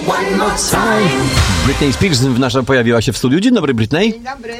one more time. Britney Spears nasza pojawiła się w studiu. Dzień dobry, Britney. Dzień dobry.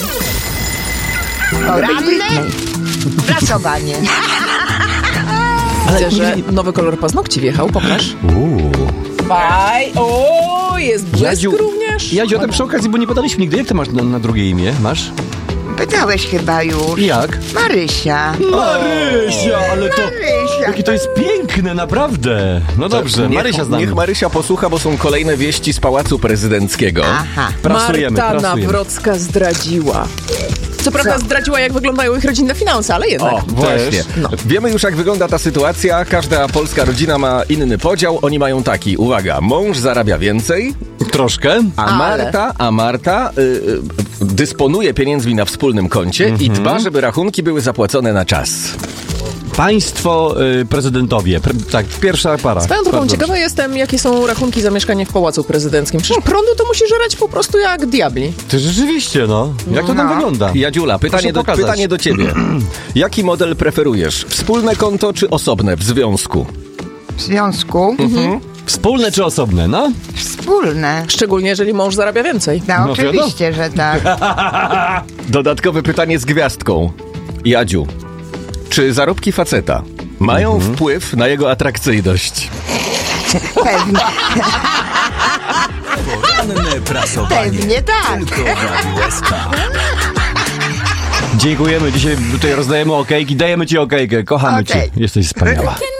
Poranne prasowanie. Widzę, że nowy kolor paznokci wjechał, pokaż. Faj, o, jest blesk również. Jadziu, a tak przy okazji, bo nie podaliśmy nigdy. Jak ty masz na drugie imię? Masz? Pytałeś chyba już. Jak? Marysia. Marysia, ale to... Marysia. Jakie to jest piękne, naprawdę. No dobrze, Marysia z nami. Niech Marysia posłucha, bo są kolejne wieści z Pałacu Prezydenckiego. Aha. Prasujemy. Marta Nawrocka zdradziła. Co prawda zdradziła, jak wyglądają ich rodzinne finanse, ale jednak. O, właśnie. No. Wiemy już, jak wygląda ta sytuacja. Każda polska rodzina ma inny podział. Oni mają taki, uwaga, mąż zarabia więcej, Troszkę. a Marta dysponuje pieniędzmi na wspólnym koncie i dba, żeby rachunki były zapłacone na czas. Państwo prezydentowie. Tak, pierwsza para. Swoją drogą Bardzo ciekawa jestem, jakie są rachunki za mieszkanie w Pałacu Prezydenckim. Przecież prądu to musi żerać po prostu jak diabli. Ty rzeczywiście, no. Jak to tam wygląda? Jadziula, pytanie do ciebie. Jaki model preferujesz? Wspólne konto czy osobne w związku? W związku Wspólne czy osobne, no? wspólne. Szczególnie, jeżeli mąż zarabia więcej. No, No oczywiście, że tak. Dodatkowe pytanie z gwiazdką. Jadziu, czy zarobki faceta mają wpływ na jego atrakcyjność? Pewnie, Poranne prasowanie. pewnie tak. Tylko w Radiu SK. Dziękujemy. Dzisiaj tutaj rozdajemy okejki. Dajemy ci okejkę. Kochamy Okej. cię. Jesteś wspaniała.